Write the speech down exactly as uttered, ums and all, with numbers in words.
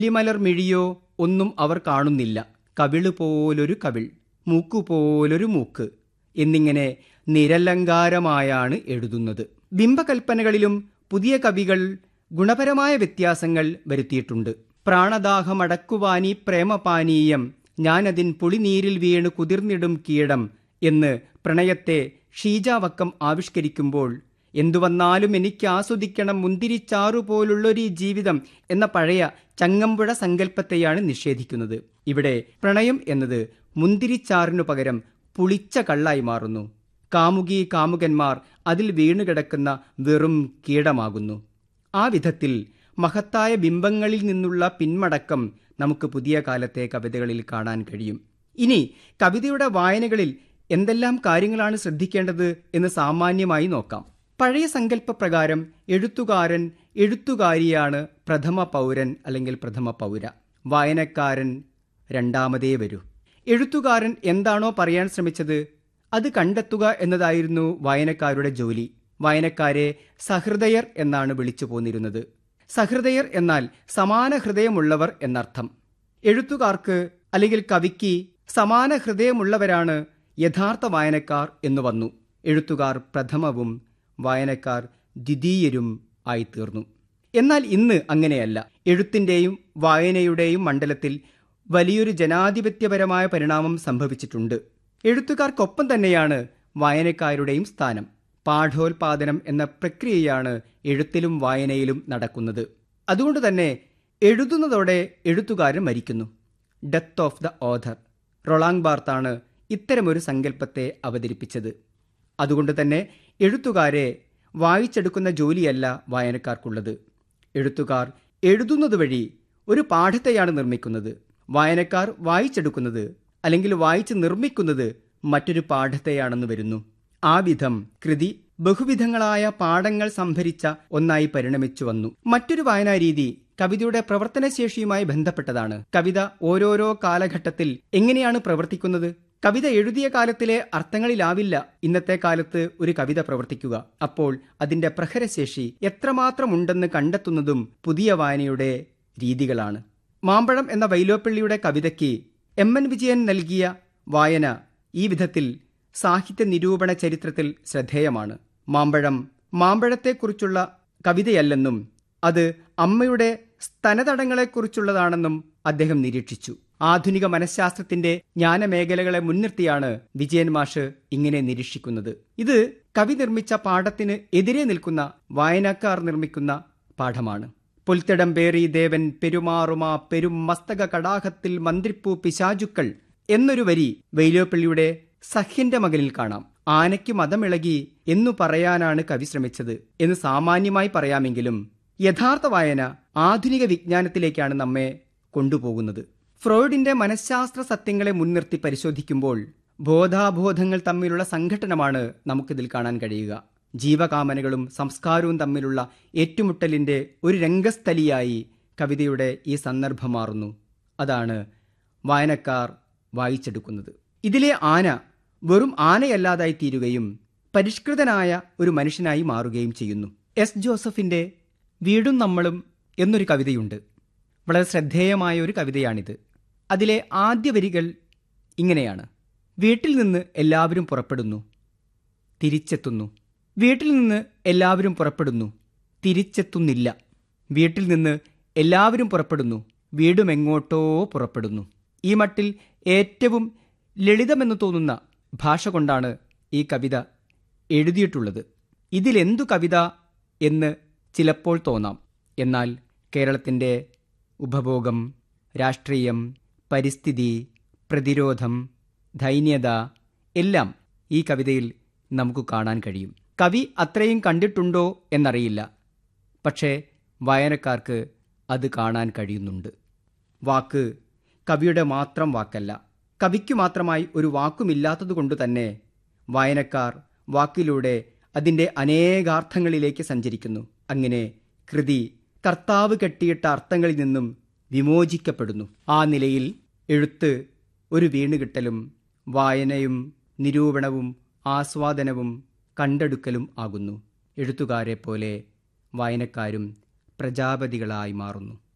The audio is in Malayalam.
ലിമലർ മിഴിയോ ഒന്നും അവർ കാണുന്നില്ല. കവിള് പോലൊരു കവിൾ, മൂക്കുപോലൊരു മൂക്ക് എന്നിങ്ങനെ നിരലങ്കാരമായാണ് എഴുതുന്നത്. ബിംബകൽപ്പനകളിലും പുതിയ കവികൾ ഗുണപരമായ വ്യത്യാസങ്ങൾ വരുത്തിയിട്ടുണ്ട്. പ്രാണദാഹമടക്കുവാനീ പ്രേമപാനീയം, ഞാനതിൻ പുളിനീരിൽ വീണ് കുതിർന്നിടും കീടം എന്ന് പ്രണയത്തെ ഷീജാവക്കം ആവിഷ്കരിക്കുമ്പോൾ, എന്തുവന്നാലും എനിക്ക് ആസ്വദിക്കണം മുന്തിരിച്ചാറുപോലുള്ളൊരു ജീവിതം എന്ന പഴയ ചങ്ങമ്പുഴ സങ്കല്പത്തെയാണ് നിഷേധിക്കുന്നത്. ഇവിടെ പ്രണയം എന്നത് മുന്തിരിച്ചാറിനു പകരം പുളിച്ച കള്ളായി മാറുന്നു. കാമുകി കാമുകന്മാർ അതിൽ വീണുകിടക്കുന്ന വെറും കീടമാകുന്നു. ആ വിധത്തിൽ മഹത്തായ ബിംബങ്ങളിൽ നിന്നുള്ള പിന്മടക്കം നമുക്ക് പുതിയ കാലത്തെ കവിതകളിൽ കാണാൻ കഴിയും. ഇനി കവിതയുടെ വായനകളിൽ എന്തെല്ലാം കാര്യങ്ങളാണ് ശ്രദ്ധിക്കേണ്ടത് എന്ന് സാമാന്യമായി നോക്കാം. പഴയ സങ്കല്പപ്രകാരം എഴുത്തുകാരൻ എഴുത്തുകാരിയാണ് പ്രഥമ പൗരൻ അല്ലെങ്കിൽ പ്രഥമ പൗര. വായനക്കാരൻ രണ്ടാമതേ വരൂ. എഴുത്തുകാരൻ എന്താണോ പറയാൻ ശ്രമിച്ചത് അത് കണ്ടെത്തുക എന്നതായിരുന്നു വായനക്കാരുടെ ജോലി. വായനക്കാരെ സഹൃദയർ എന്നാണ് വിളിച്ചു പോന്നിരുന്നത്. സഹൃദയർ എന്നാൽ സമാന ഹൃദയമുള്ളവർ എന്നർത്ഥം. എഴുത്തുകാർക്ക് അല്ലെങ്കിൽ കവിക്ക് സമാന ഹൃദയമുള്ളവരാണ് യഥാർത്ഥ വായനക്കാർ എന്നു വന്നു. എഴുത്തുകാർ പ്രഥമവും വായനക്കാർ ദ്വിതീയരും ആയിത്തീർന്നു. എന്നാൽ ഇന്ന് അങ്ങനെയല്ല. എഴുത്തിൻ്റെയും വായനയുടെയും മണ്ഡലത്തിൽ വലിയൊരു ജനാധിപത്യപരമായ പരിണാമം സംഭവിച്ചിട്ടുണ്ട്. എഴുത്തുകാർക്കൊപ്പം തന്നെയാണ് വായനക്കാരുടെയും സ്ഥാനം. പാഠോൽപാദനം എന്ന പ്രക്രിയയാണ് എഴുത്തിലും വായനയിലും നടക്കുന്നത്. അതുകൊണ്ട് തന്നെ എഴുതുന്നതോടെ എഴുത്തുകാരൻ മരിക്കുന്നു. Death of the author. Roland ബാർത്താണ് ഇത്തരമൊരു സങ്കല്പത്തെ അവതരിപ്പിച്ചത്. അതുകൊണ്ട് തന്നെ എഴുത്തുകാരെ വായിച്ചെടുക്കുന്ന ജോലിയല്ല വായനക്കാർക്കുള്ളത്. എഴുത്തുകാർ എഴുതുന്നത് വഴി ഒരു പാഠത്തെയാണ് നിർമ്മിക്കുന്നത്. വായനക്കാർ വായിച്ചെടുക്കുന്നത് അല്ലെങ്കിൽ വായിച്ച് നിർമ്മിക്കുന്നത് മറ്റൊരു പാഠത്തെയാണെന്ന് വരുന്നു. ആ വിധം കൃതി ബഹുവിധങ്ങളായ പാഠങ്ങൾ സംഭരിച്ച ഒന്നായി പരിണമിച്ചു വന്നു. മറ്റൊരു വായനാരീതി കവിതയുടെ പ്രവർത്തനശേഷിയുമായി ബന്ധപ്പെട്ടതാണ്. കവിത ഓരോരോ കാലഘട്ടത്തിൽ എങ്ങനെയാണ് പ്രവർത്തിക്കുന്നത്? കവിത എഴുതിയ കാലത്തിലെ അർത്ഥങ്ങളിലാവില്ല ഇന്നത്തെ കാലത്ത് ഒരു കവിത പ്രവർത്തിക്കുക. അപ്പോൾ അതിന്റെ പ്രഹരശേഷി എത്രമാത്രമുണ്ടെന്ന് കണ്ടെത്തുന്നതും പുതിയ വായനയുടെ രീതികളാണ്. മാമ്പഴം എന്ന വൈലോപ്പിള്ളിയുടെ കവിതയ്ക്ക് എം എൻ വിജയൻ നൽകിയ വായന ഈ വിധത്തിൽ സാഹിത്യ നിരൂപണ ചരിത്രത്തിൽ ശ്രദ്ധേയമാണ്. മാമ്പഴം മാമ്പഴത്തെക്കുറിച്ചുള്ള കവിതയല്ലെന്നും അത് അമ്മയുടെ സ്തനതടങ്ങളെക്കുറിച്ചുള്ളതാണെന്നും അദ്ദേഹം നിരീക്ഷിച്ചു. ആധുനിക മനഃശാസ്ത്രത്തിന്റെ ജ്ഞാനമേഖലകളെ മുൻനിർത്തിയാണ് വിജയൻ മാഷ് ഇങ്ങനെ നിരീക്ഷിക്കുന്നത്. ഇത് കവി നിർമ്മിച്ച പാഠത്തിന് എതിരെ നിൽക്കുന്ന വായനക്കാർ നിർമ്മിക്കുന്ന പാഠമാണ്. പുൽത്തിടം പേറി ദേവൻ പെരുമാറുമാ പെരും മസ്തക കടാഹത്തിൽ മന്ത്രിപ്പൂ പിശാചുക്കൾ എന്നൊരു വരി വൈലോപ്പിള്ളിയുടെ സഖ്യന്റെ മകനിൽ കാണാം. ആനയ്ക്ക് മതമിളകി എന്നു പറയാനാണ് കവി ശ്രമിച്ചത് എന്ന് സാമാന്യമായി പറയാമെങ്കിലും യഥാർത്ഥ വായന ആധുനിക വിജ്ഞാനത്തിലേക്കാണ് നമ്മെ കൊണ്ടുപോകുന്നത്. ഫ്രോയിഡിന്റെ മനഃശാസ്ത്ര സത്യങ്ങളെ മുൻനിർത്തി പരിശോധിക്കുമ്പോൾ ബോധാബോധങ്ങൾ തമ്മിലുള്ള സംഘട്ടനമാണ് നമുക്കിതിൽ കാണാൻ കഴിയുക. ജീവകാമനകളും സംസ്കാരവും തമ്മിലുള്ള ഏറ്റുമുട്ടലിന്റെ ഒരു രംഗസ്ഥലിയായി കവിതയുടെ ഈ സന്ദർഭം മാറുന്നു. അതാണ് വായനക്കാർ വായിച്ചെടുക്കുന്നത്. ഇതിലെ ആന വെറും ആനയല്ലാതായി തീരുകയും പരിഷ്കൃതനായ ഒരു മനുഷ്യനായി മാറുകയും ചെയ്യുന്നു. എസ് ജോസഫിന്റെ വീടും നമ്മളും എന്നൊരു കവിതയുണ്ട്. വളരെ ശ്രദ്ധേയമായ ഒരു കവിതയാണിത്. അതിലെ ആദ്യ വരികൾ ഇങ്ങനെയാണ്: വീട്ടിൽ നിന്ന് എല്ലാവരും പുറപ്പെടുന്നു, തിരിച്ചെത്തുന്നു. വീട്ടിൽ നിന്ന് എല്ലാവരും പുറപ്പെടുന്നു, തിരിച്ചെത്തുന്നില്ല. വീട്ടിൽ നിന്ന് എല്ലാവരും പുറപ്പെടുന്നു, വീടുമെങ്ങോട്ടോ പുറപ്പെടുന്നു. ഈ മട്ടിൽ ഏറ്റവും ലളിതമെന്ന് തോന്നുന്ന ഭാഷ കൊണ്ടാണ് ഈ കവിത എഴുതിയിട്ടുള്ളത്. ഇതിലെന്തു കവിത എന്ന് ചിലപ്പോൾ തോന്നാം. എന്നാൽ കേരളത്തിൻ്റെ ഉപഭോഗം, രാഷ്ട്രീയം, പരിസ്ഥിതി, പ്രതിരോധം, ദൈന്യത എല്ലാം ഈ കവിതയിൽ നമുക്ക് കാണാൻ കഴിയും. കവി അത്രയും കണ്ടിട്ടുണ്ടോ എന്നറിയില്ല. പക്ഷേ വായനക്കാർക്ക് അത് കാണാൻ കഴിയുന്നുണ്ട്. വാക്ക് കവിയുടെ മാത്രം വാക്കല്ല. കവിക്കു മാത്രമായി ഒരു വാക്കുമില്ലാത്തതുകൊണ്ട് തന്നെ വായനക്കാർ വാക്കിലൂടെ അതിൻ്റെ അനേകാർത്ഥങ്ങളിലേക്ക് സഞ്ചരിക്കുന്നു. അങ്ങനെ കൃതി കർത്താവ് കെട്ടിയിട്ട അർത്ഥങ്ങളിൽ നിന്നും വിമോചിക്കപ്പെടുന്നു. ആ നിലയിൽ എഴുത്ത് ഒരു വീണുകിട്ടലും വായനയും നിരൂപണവും ആസ്വാദനവും കണ്ടെടുക്കലും ആകുന്നു. എഴുത്തുകാരെ പോലെ വായനക്കാരും പ്രജാപതികളായി മാറുന്നു.